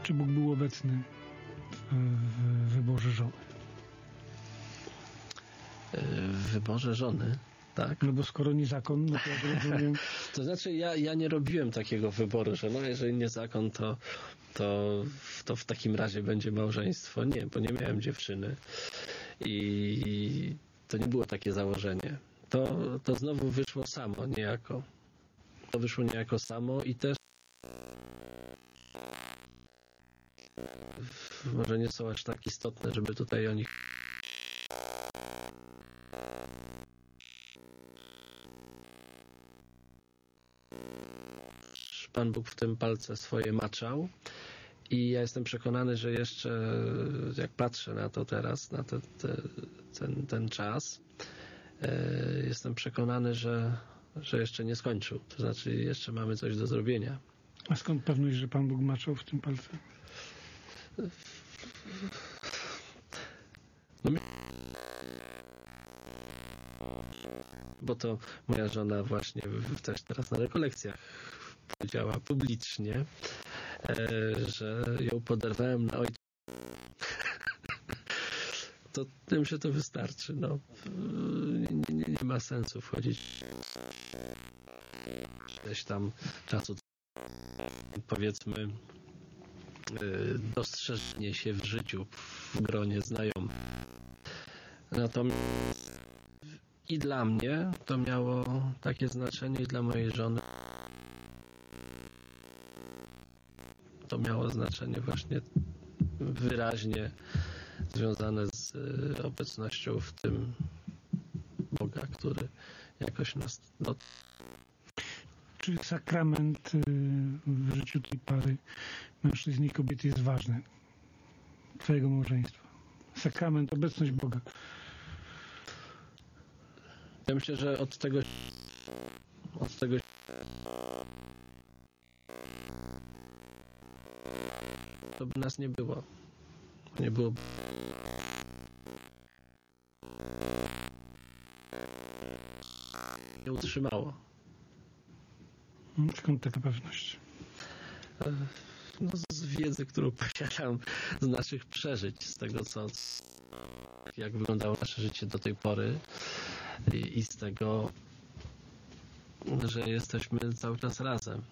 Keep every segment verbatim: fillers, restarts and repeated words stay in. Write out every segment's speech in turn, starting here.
Czy Bóg był obecny w wyborze żony? W wyborze żony, tak? No bo skoro nie zakon, no to jak rozumiem... To znaczy ja, ja nie robiłem takiego wyboru, że no jeżeli nie zakon, to, to, to w takim razie będzie małżeństwo. Nie, bo nie miałem dziewczyny i to nie było takie założenie. To, to znowu wyszło samo, niejako. To wyszło niejako samo i też może nie są aż tak istotne, żeby tutaj o nich Pan Bóg w tym palce swoje maczał i ja jestem przekonany, że jeszcze jak patrzę na to teraz, na te, te, ten, ten czas, e, jestem przekonany, że, że jeszcze nie skończył. To znaczy jeszcze mamy coś do zrobienia. A skąd pewność, że Pan Bóg maczał w tym palce? No, bo to moja żona właśnie też teraz na rekolekcjach powiedziała publicznie, że ją poderwałem na ojca. To tym się to wystarczy. No. Nie, nie, nie ma sensu wchodzić gdzieś tam czasu, powiedzmy, dostrzeżenie się w życiu w gronie znajomych. Natomiast i dla mnie to miało takie znaczenie, i dla mojej żony to miało znaczenie właśnie wyraźnie związane z obecnością w tym Boga, który jakoś nas dotknął. Czy sakrament w życiu tej pary mężczyzny i kobiety jest ważny? Twojego małżeństwa. Sakrament, obecność Boga. Ja myślę, że od tego od tego to by nas nie było. Nie było. Nie utrzymało. Skąd taka pewność? No, z wiedzy, którą posiadam, z naszych przeżyć, z tego, co, jak wyglądało nasze życie do tej pory i, i z tego, że jesteśmy cały czas razem.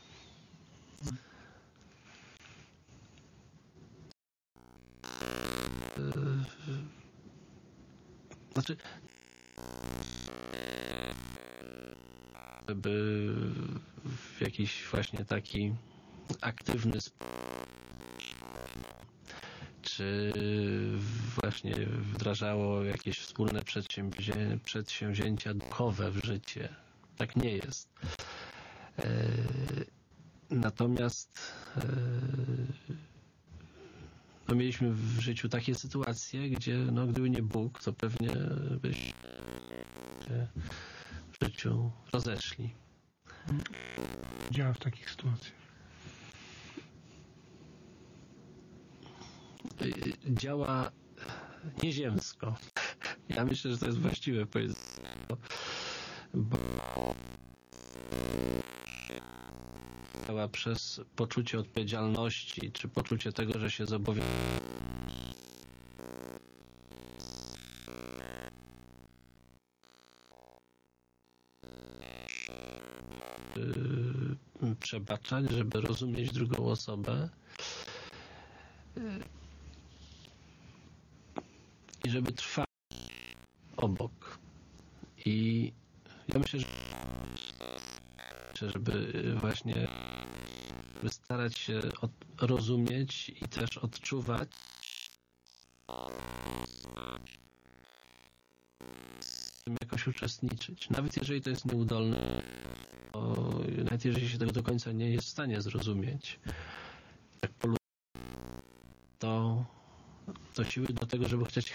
Znaczy, żeby w jakiś właśnie taki aktywny sposób, czy właśnie wdrażało jakieś wspólne przedsięwzięcia, przedsięwzięcia duchowe w życie. Tak nie jest. E, natomiast e, no mieliśmy w życiu takie sytuacje, gdzie no, gdyby nie Bóg, to pewnie byśmy się w życiu rozeszli. Działa w takich sytuacjach. Działa nieziemsko. Ja myślę, że to jest właściwe powiedzenie, bo działa przez poczucie odpowiedzialności, czy poczucie tego, że się zobowiązuje. Przebaczać, żeby rozumieć drugą osobę i żeby trwać obok. I ja myślę, że żeby właśnie starać się rozumieć i też odczuwać w tym jakoś uczestniczyć. Nawet jeżeli to jest nieudolne, to nawet jeżeli się tego do końca nie jest w stanie zrozumieć, tak po ludzku, to, to siły do tego, żeby chcieć.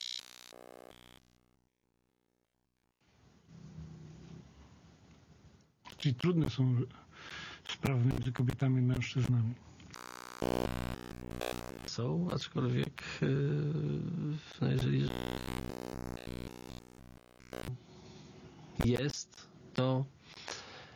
Czyli trudne są sprawy między kobietami i mężczyznami. Są, aczkolwiek yy, no jeżeli jest,